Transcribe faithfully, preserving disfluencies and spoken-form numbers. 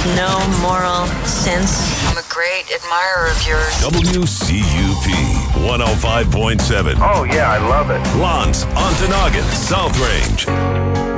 no moral sense. I'm a great admirer of yours. W C U P one oh five point seven. Oh, yeah, I love it. Lance, Ontonagon, South Range.